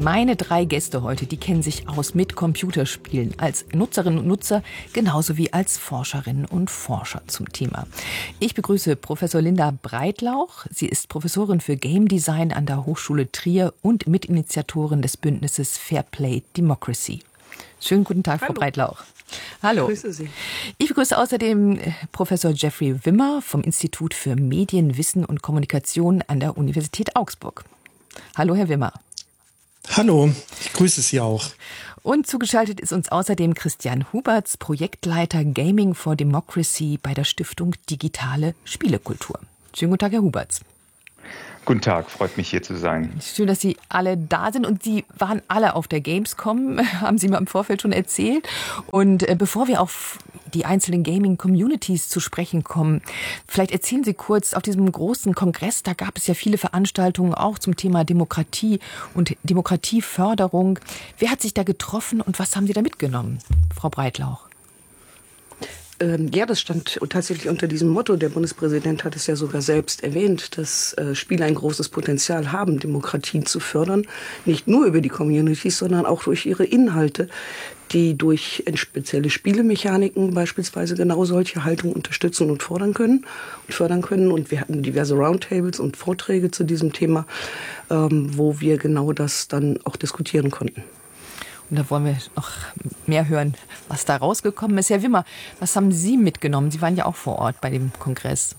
Meine 3 Gäste heute, die kennen sich aus mit Computerspielen als Nutzerinnen und Nutzer, genauso wie als Forscherinnen und Forscher zum Thema. Ich begrüße Professor Linda Breitlauch. Sie ist Professorin für Game Design an der Hochschule Trier und Mitinitiatorin des Bündnisses Fair Play Democracy. Schönen guten Tag, Frau Breitlauch. Hallo. Ich grüße Sie. Ich begrüße außerdem Professor Jeffrey Wimmer vom Institut für Medien, Wissen und Kommunikation an der Universität Augsburg. Hallo, Herr Wimmer. Hallo, ich grüße Sie auch. Und zugeschaltet ist uns außerdem Christian Huberts, Projektleiter Gaming for Democracy bei der Stiftung Digitale Spielekultur. Schönen guten Tag, Herr Huberts. Guten Tag, freut mich hier zu sein. Schön, dass Sie alle da sind und Sie waren alle auf der Gamescom, haben Sie mir im Vorfeld schon erzählt. Und bevor wir auf die einzelnen Gaming-Communities zu sprechen kommen, vielleicht erzählen Sie kurz, auf diesem großen Kongress, da gab es ja viele Veranstaltungen auch zum Thema Demokratie und Demokratieförderung. Wer hat sich da getroffen und was haben Sie da mitgenommen, Frau Breitlauch? Ja, das stand tatsächlich unter diesem Motto. Der Bundespräsident hat es ja sogar selbst erwähnt, dass Spiele ein großes Potenzial haben, Demokratien zu fördern. Nicht nur über die Communities, sondern auch durch ihre Inhalte, die durch spezielle Spielemechaniken beispielsweise genau solche Haltungen unterstützen und fördern können. Und wir hatten diverse Roundtables und Vorträge zu diesem Thema, wo wir genau das dann auch diskutieren konnten. Und da wollen wir noch mehr hören, was da rausgekommen ist. Herr Wimmer, was haben Sie mitgenommen? Sie waren ja auch vor Ort bei dem Kongress.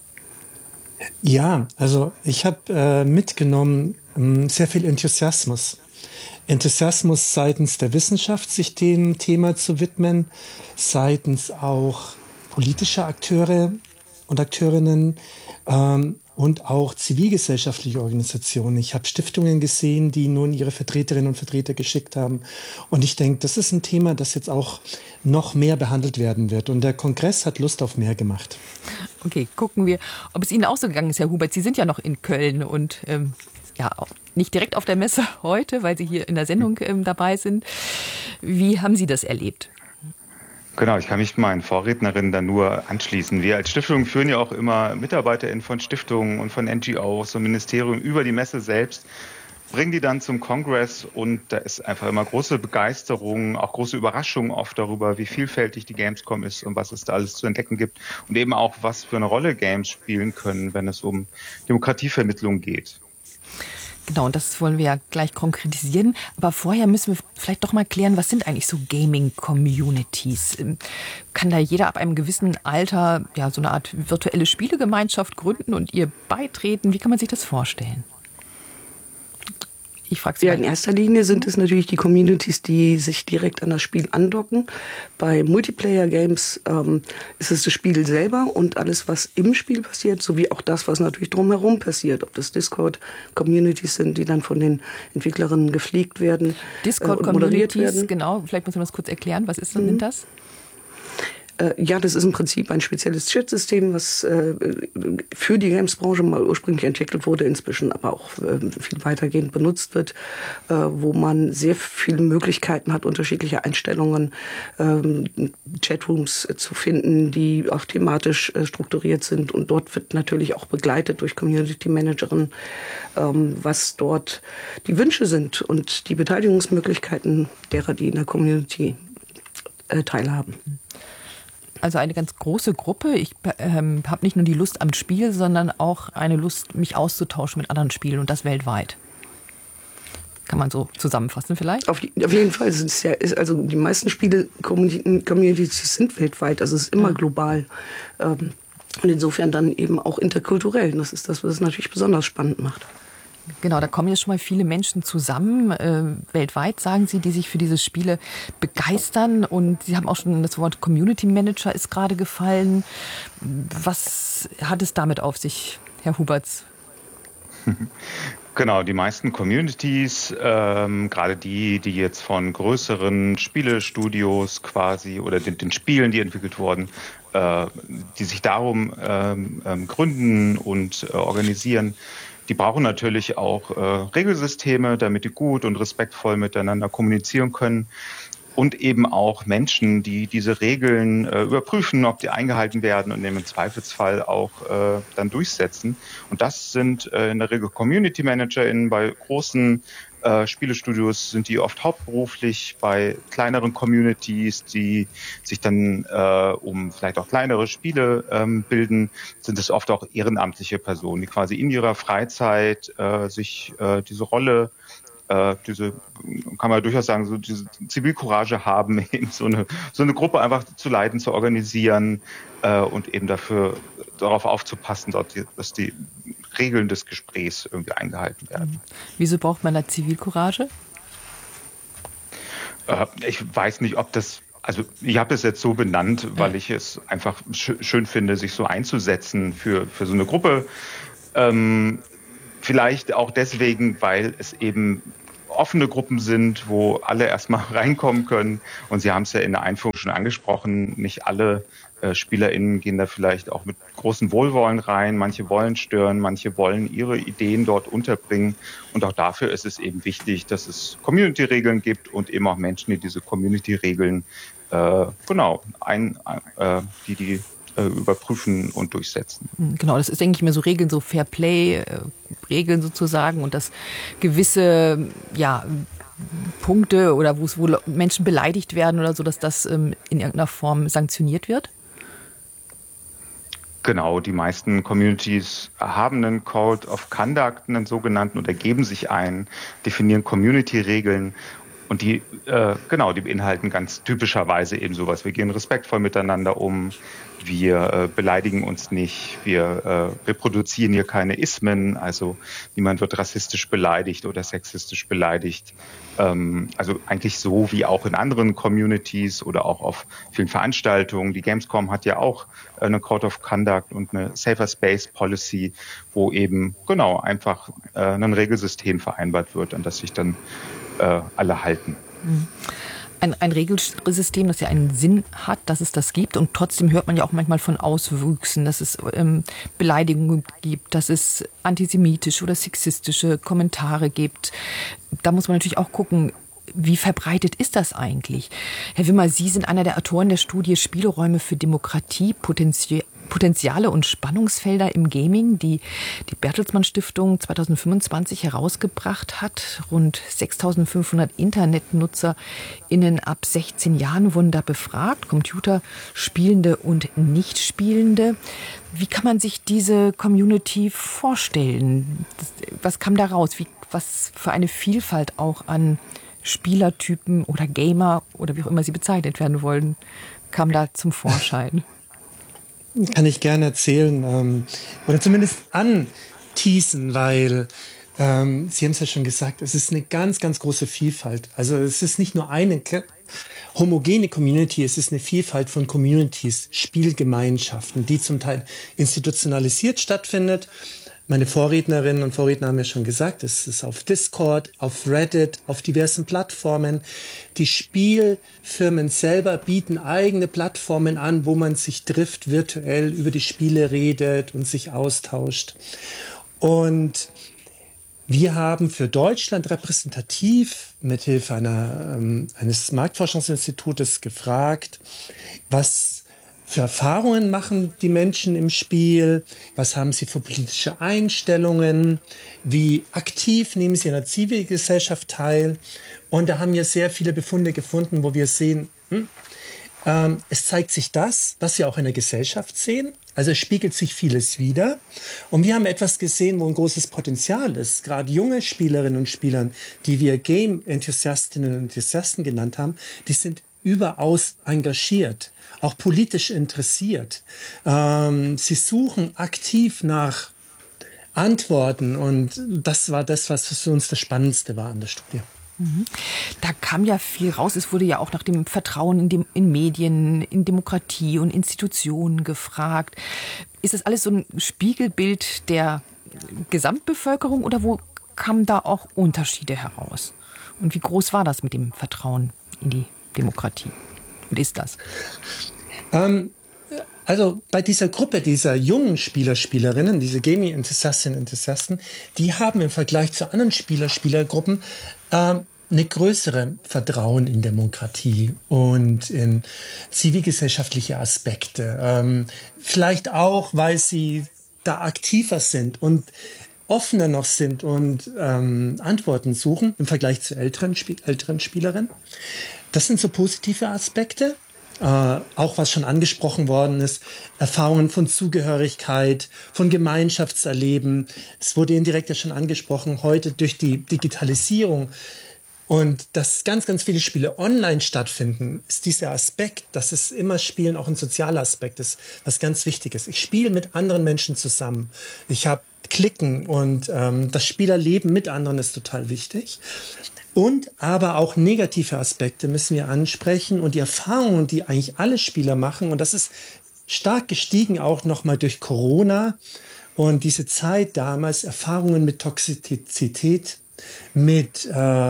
Ja, also ich habe mitgenommen sehr viel Enthusiasmus. Enthusiasmus seitens der Wissenschaft, sich dem Thema zu widmen, seitens auch politischer Akteure und Akteurinnen, und auch zivilgesellschaftliche Organisationen. Ich habe Stiftungen gesehen, die nun ihre Vertreterinnen und Vertreter geschickt haben. Und ich denke, das ist ein Thema, das jetzt auch noch mehr behandelt werden wird. Und der Kongress hat Lust auf mehr gemacht. Okay, gucken wir, ob es Ihnen auch so gegangen ist, Herr Hubert. Sie sind ja noch in Köln und auch nicht direkt auf der Messe heute, weil Sie hier in der Sendung dabei sind. Wie haben Sie das erlebt? Genau, ich kann mich meinen Vorrednerinnen da nur anschließen. Wir als Stiftung führen ja auch immer MitarbeiterInnen von Stiftungen und von NGOs und Ministerien über die Messe selbst, bringen die dann zum Kongress und da ist einfach immer große Begeisterung, auch große Überraschung oft darüber, wie vielfältig die Gamescom ist und was es da alles zu entdecken gibt und eben auch, was für eine Rolle Games spielen können, wenn es um Demokratievermittlung geht. Genau, und das wollen wir ja gleich konkretisieren. Aber vorher müssen wir vielleicht doch mal klären, was sind eigentlich so Gaming-Communities? Kann da jeder ab einem gewissen Alter ja so eine Art virtuelle Spielegemeinschaft gründen und ihr beitreten? Wie kann man sich das vorstellen? Ich frage Sie ja, in erster Linie sind es natürlich die Communities, die sich direkt an das Spiel andocken. Bei Multiplayer-Games ist es das Spiel selber und alles, was im Spiel passiert, sowie auch das, was natürlich drumherum passiert. Ob das Discord-Communities sind, die dann von den Entwicklerinnen gepflegt werden und moderiert werden. Genau, vielleicht muss man das kurz erklären. Was ist denn das? Ja, das ist im Prinzip ein spezielles Chat-System, was für die Games-Branche mal ursprünglich entwickelt wurde, inzwischen aber auch viel weitergehend benutzt wird, wo man sehr viele Möglichkeiten hat, unterschiedliche Einstellungen, Chatrooms zu finden, die auch thematisch strukturiert sind. Und dort wird natürlich auch begleitet durch Community-Managerinnen, was dort die Wünsche sind und die Beteiligungsmöglichkeiten derer, die in der Community teilhaben. Also eine ganz große Gruppe. Ich habe nicht nur die Lust am Spiel, sondern auch eine Lust, mich auszutauschen mit anderen Spielen und das weltweit. Kann man so zusammenfassen vielleicht? Auf jeden Fall. Also die meisten Spiele-Communities sind weltweit. Also es ist immer global. Und insofern dann eben auch interkulturell. Das ist das, was es natürlich besonders spannend macht. Genau, da kommen jetzt schon mal viele Menschen zusammen, weltweit, sagen Sie, die sich für diese Spiele begeistern. Und Sie haben auch schon das Wort Community Manager ist gerade gefallen. Was hat es damit auf sich, Herr Huberts? Genau, die meisten Communities, gerade die jetzt von größeren Spielestudios quasi oder den Spielen, die entwickelt wurden, die sich darum gründen und organisieren, die brauchen natürlich auch Regelsysteme, damit die gut und respektvoll miteinander kommunizieren können. und eben auch Menschen, die diese Regeln überprüfen, ob die eingehalten werden und im Zweifelsfall auch dann durchsetzen. Und das sind in der Regel Community ManagerInnen. Bei großen Spielestudios sind die oft hauptberuflich, bei kleineren Communities, die sich dann um vielleicht auch kleinere Spiele bilden, sind es oft auch ehrenamtliche Personen, die quasi in ihrer Freizeit sich diese Rolle, diese, kann man durchaus sagen, so diese Zivilcourage haben, eben so eine Gruppe einfach zu leiten, zu organisieren und eben darauf aufzupassen, dass die Regeln des Gesprächs irgendwie eingehalten werden. Wieso braucht man da Zivilcourage? Ich weiß nicht, ob das, also ich habe das jetzt so benannt, weil ich es einfach schön finde, sich so einzusetzen für so eine Gruppe. Vielleicht auch deswegen, weil es eben offene Gruppen sind, wo alle erstmal reinkommen können. Und Sie haben es ja in der Einführung schon angesprochen, nicht alle SpielerInnen gehen da vielleicht auch mit großem Wohlwollen rein. Manche wollen stören, manche wollen ihre Ideen dort unterbringen. Und auch dafür ist es eben wichtig, dass es Community-Regeln gibt und eben auch Menschen, die diese Community-Regeln die überprüfen und durchsetzen. Genau, das ist, denke ich mir, so Regeln, so Fair Play, Regeln sozusagen und dass gewisse, Punkte oder wo Menschen beleidigt werden oder so, dass das in irgendeiner Form sanktioniert wird? Genau, die meisten Communities haben einen Code of Conduct, einen sogenannten, oder geben sich ein, definieren Community-Regeln. Und die beinhalten ganz typischerweise eben sowas. Wir gehen respektvoll miteinander um, wir beleidigen uns nicht, wir reproduzieren hier keine Ismen, also niemand wird rassistisch beleidigt oder sexistisch beleidigt. Also eigentlich so wie auch in anderen Communities oder auch auf vielen Veranstaltungen. Die Gamescom hat ja auch eine Code of Conduct und eine Safer Space Policy, wo eben einfach ein Regelsystem vereinbart wird, an das sich dann alle halten. Ein Regelsystem, das ja einen Sinn hat, dass es das gibt. Und trotzdem hört man ja auch manchmal von Auswüchsen, dass es Beleidigungen gibt, dass es antisemitische oder sexistische Kommentare gibt. Da muss man natürlich auch gucken, wie verbreitet ist das eigentlich? Herr Wimmer, Sie sind einer der Autoren der Studie Spielräume für Demokratie, Potenziale und Spannungsfelder im Gaming, die Bertelsmann Stiftung 2025 herausgebracht hat. Rund 6.500 InternetnutzerInnen ab 16 Jahren wurden da befragt, Computerspielende und Nichtspielende. Wie kann man sich diese Community vorstellen? Was kam da raus? Was für eine Vielfalt auch an Spielertypen oder Gamer oder wie auch immer sie bezeichnet werden wollen, kam da zum Vorschein? Kann ich gerne erzählen oder zumindest anteasen, weil Sie haben es ja schon gesagt, es ist eine ganz, ganz große Vielfalt. Also es ist nicht nur eine homogene Community, es ist eine Vielfalt von Communities, Spielgemeinschaften, die zum Teil institutionalisiert stattfindet. Meine Vorrednerinnen und Vorredner haben ja schon gesagt, es ist auf Discord, auf Reddit, auf diversen Plattformen. Die Spielfirmen selber bieten eigene Plattformen an, wo man sich trifft, virtuell über die Spiele redet und sich austauscht. Und wir haben für Deutschland repräsentativ mithilfe eines Marktforschungsinstitutes gefragt, was für Erfahrungen machen die Menschen im Spiel? Was haben sie für politische Einstellungen? Wie aktiv nehmen sie an der Zivilgesellschaft teil? Und da haben wir sehr viele Befunde gefunden, wo wir sehen, es zeigt sich das, was wir auch in der Gesellschaft sehen. Also es spiegelt sich vieles wider. Und wir haben etwas gesehen, wo ein großes Potenzial ist. Gerade junge Spielerinnen und Spieler, die wir Game-Enthusiastinnen und Enthusiasten genannt haben, die sind überaus engagiert, auch politisch interessiert. Sie suchen aktiv nach Antworten und das war das, was für uns das Spannendste war an der Studie. Da kam ja viel raus. Es wurde ja auch nach dem Vertrauen in Medien, in Demokratie und Institutionen gefragt. Ist das alles so ein Spiegelbild der Gesamtbevölkerung oder wo kamen da auch Unterschiede heraus? Und wie groß war das mit dem Vertrauen in die Demokratie? Und ist das? Also bei dieser Gruppe, dieser jungen Spielerinnen, diese Gaming-Enthusiastinnen und Enthusiasten, die haben im Vergleich zu anderen Spielergruppen eine größere Vertrauen in Demokratie und in zivilgesellschaftliche Aspekte. Vielleicht auch, weil sie da aktiver sind und offener noch sind und Antworten suchen im Vergleich zu älteren Spielerinnen. Das sind so positive Aspekte. Auch was schon angesprochen worden ist, Erfahrungen von Zugehörigkeit, von Gemeinschaftserleben. Es wurde indirekt ja schon angesprochen, heute durch die Digitalisierung und dass ganz, ganz viele Spiele online stattfinden, ist dieser Aspekt, dass es immer Spielen auch ein sozialer Aspekt ist, was ganz wichtig ist. Ich spiele mit anderen Menschen zusammen. Ich habe Klicken und das Spielerleben mit anderen ist total wichtig. Und aber auch negative Aspekte müssen wir ansprechen und die Erfahrungen, die eigentlich alle Spieler machen, und das ist stark gestiegen auch nochmal durch Corona und diese Zeit damals, Erfahrungen mit Toxizität, mit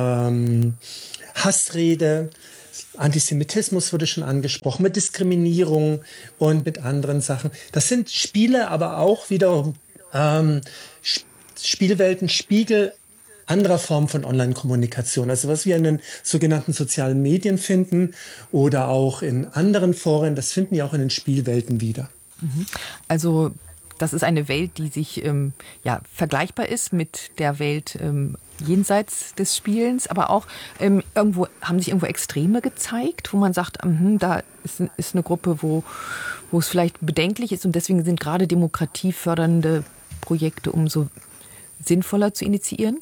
Hassrede, Antisemitismus wurde schon angesprochen, mit Diskriminierung und mit anderen Sachen. Das sind Spiele, aber auch wiederum Spielwelten, Spiegel anderer Formen von Online-Kommunikation. Also was wir in den sogenannten sozialen Medien finden oder auch in anderen Foren, das finden wir auch in den Spielwelten wieder. Also das ist eine Welt, die sich vergleichbar ist mit der Welt jenseits des Spielens, aber auch haben sich irgendwo Extreme gezeigt, wo man sagt, da ist eine Gruppe, wo es vielleicht bedenklich ist und deswegen sind gerade demokratiefördernde Projekte umso sinnvoller zu initiieren?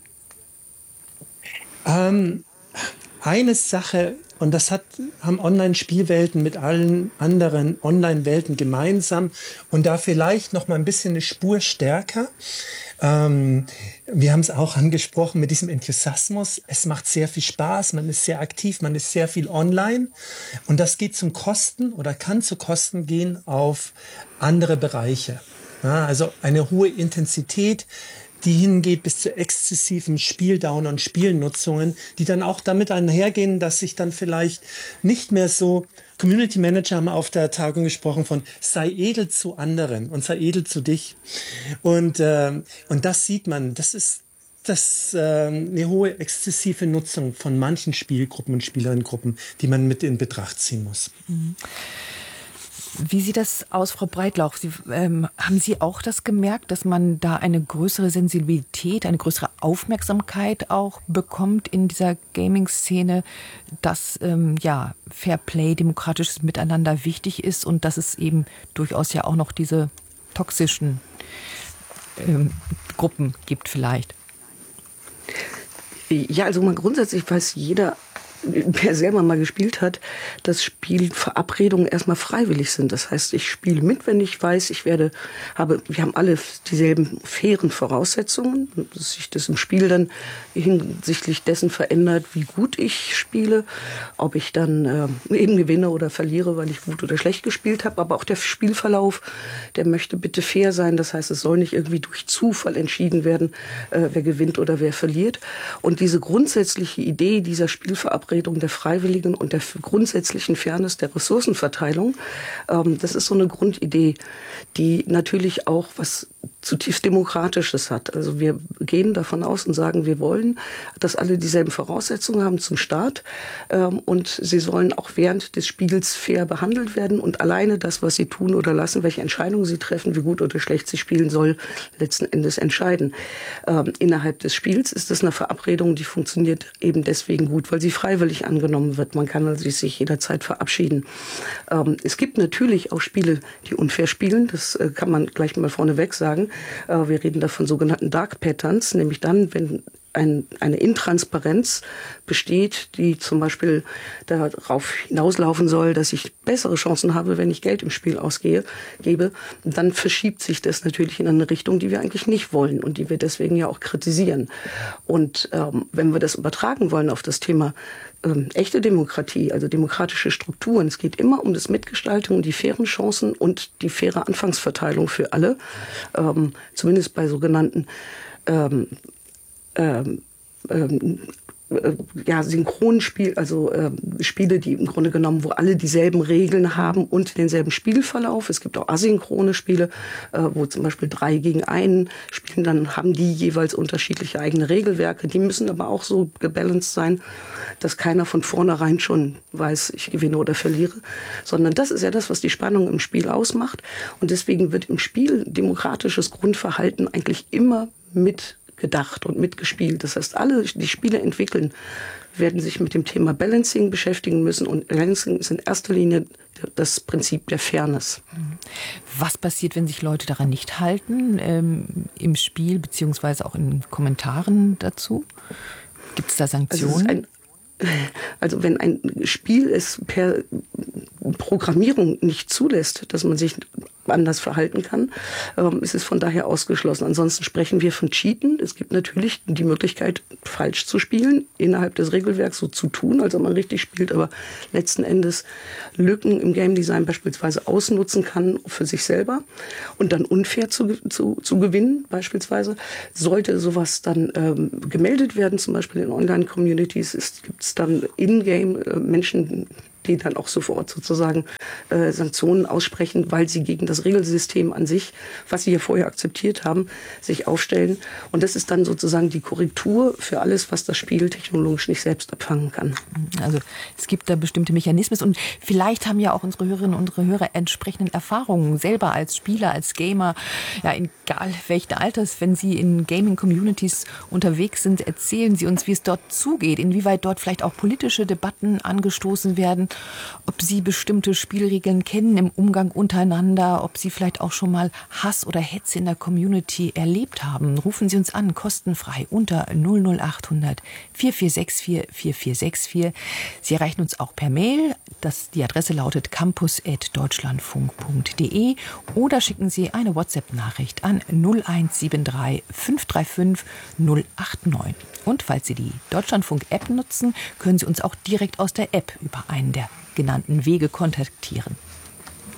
Eine Sache, und das haben Online-Spielwelten mit allen anderen Online-Welten gemeinsam und da vielleicht noch mal ein bisschen eine Spur stärker. Wir haben es auch angesprochen mit diesem Enthusiasmus. Es macht sehr viel Spaß, man ist sehr aktiv, man ist sehr viel online und das geht zum Kosten oder kann zu Kosten gehen auf andere Bereiche. Ja, also eine hohe Intensität, die hingeht bis zu exzessiven Spieldown und Spielnutzungen, die dann auch damit einhergehen, dass sich dann vielleicht nicht mehr so, Community Manager haben auf der Tagung gesprochen von sei edel zu anderen und sei edel zu dich. Und das sieht man, das ist eine hohe exzessive Nutzung von manchen Spielgruppen und Spielerinnengruppen, die man mit in Betracht ziehen muss. Mhm. Wie sieht das aus, Frau Breitlauch? Haben Sie auch das gemerkt, dass man da eine größere Sensibilität, eine größere Aufmerksamkeit auch bekommt in dieser Gaming-Szene, dass Fairplay, demokratisches Miteinander wichtig ist und dass es eben durchaus ja auch noch diese toxischen Gruppen gibt vielleicht? Ja, also mal grundsätzlich weiß jeder, wer selber mal gespielt hat, dass Spielverabredungen erstmal freiwillig sind. Das heißt, ich spiele mit, wenn ich weiß, wir haben alle dieselben fairen Voraussetzungen, dass sich das im Spiel dann hinsichtlich dessen verändert, wie gut ich spiele, ob ich dann eben gewinne oder verliere, weil ich gut oder schlecht gespielt habe. Aber auch der Spielverlauf, der möchte bitte fair sein. Das heißt, es soll nicht irgendwie durch Zufall entschieden werden, wer gewinnt oder wer verliert. Und diese grundsätzliche Idee dieser Spielverabredung der Freiwilligen und der grundsätzlichen Fairness der Ressourcenverteilung. Das ist so eine Grundidee, die natürlich auch was zutiefst Demokratisches hat. Also wir gehen davon aus und sagen, wir wollen, dass alle dieselben Voraussetzungen haben zum Start und sie sollen auch während des Spiels fair behandelt werden und alleine das, was sie tun oder lassen, welche Entscheidungen sie treffen, wie gut oder schlecht sie spielen, soll letzten Endes entscheiden. Innerhalb des Spiels ist das eine Verabredung, die funktioniert eben deswegen gut, weil sie freiwillig angenommen wird. Man kann also sich jederzeit verabschieden. Es gibt natürlich auch Spiele, die unfair spielen. Das kann man gleich mal vorneweg sagen. Wir reden da von sogenannten Dark Patterns, nämlich dann, wenn eine Intransparenz besteht, die zum Beispiel darauf hinauslaufen soll, dass ich bessere Chancen habe, wenn ich Geld im Spiel gebe, dann verschiebt sich das natürlich in eine Richtung, die wir eigentlich nicht wollen und die wir deswegen ja auch kritisieren. Und wenn wir das übertragen wollen auf das Thema echte Demokratie, also demokratische Strukturen, es geht immer um das Mitgestaltung, die fairen Chancen und die faire Anfangsverteilung für alle, zumindest bei sogenannten Synchronspiel, also Spiele, die im Grunde genommen, wo alle dieselben Regeln haben und denselben Spielverlauf. Es gibt auch asynchrone Spiele, wo zum Beispiel 3 gegen 1 spielen, dann haben die jeweils unterschiedliche eigene Regelwerke. Die müssen aber auch so gebalanced sein, dass keiner von vornherein schon weiß, ich gewinne oder verliere, sondern das ist ja das, was die Spannung im Spiel ausmacht. Und deswegen wird im Spiel demokratisches Grundverhalten eigentlich immer mitgedacht und mitgespielt. Das heißt, alle, die Spiele entwickeln, werden sich mit dem Thema Balancing beschäftigen müssen. Und Balancing ist in erster Linie das Prinzip der Fairness. Was passiert, wenn sich Leute daran nicht halten, im Spiel beziehungsweise auch in Kommentaren dazu? Gibt es da Sanktionen? Also wenn ein Spiel es per Programmierung nicht zulässt, dass man sich anders verhalten kann, ist es von daher ausgeschlossen. Ansonsten sprechen wir von Cheaten. Es gibt natürlich die Möglichkeit, falsch zu spielen, innerhalb des Regelwerks so zu tun, als ob man richtig spielt, aber letzten Endes Lücken im Game Design beispielsweise ausnutzen kann für sich selber und dann unfair zu gewinnen beispielsweise. Sollte sowas dann gemeldet werden, zum Beispiel in Online-Communities, gibt es dann in-game Menschen, die dann auch sofort sozusagen Sanktionen aussprechen, weil sie gegen das Regelsystem an sich, was sie ja vorher akzeptiert haben, sich aufstellen. Und das ist dann sozusagen die Korrektur für alles, was das Spiel technologisch nicht selbst abfangen kann. Also es gibt da bestimmte Mechanismen und vielleicht haben ja auch unsere Hörerinnen und unsere Hörer entsprechenden Erfahrungen selber als Spieler, als Gamer, ja egal welchen Alters, wenn Sie in Gaming-Communities unterwegs sind, erzählen Sie uns, wie es dort zugeht, inwieweit dort vielleicht auch politische Debatten angestoßen werden, ob Sie bestimmte Spielregeln kennen im Umgang untereinander, ob Sie vielleicht auch schon mal Hass oder Hetze in der Community erlebt haben. Rufen Sie uns an, kostenfrei unter 00800 4464 4464. Sie erreichen uns auch per Mail. Die Adresse lautet campus@deutschlandfunk.de oder schicken Sie eine WhatsApp-Nachricht an 0173 535 089. Und falls Sie die Deutschlandfunk-App nutzen, können Sie uns auch direkt aus der App über einen der genannten Wege kontaktieren.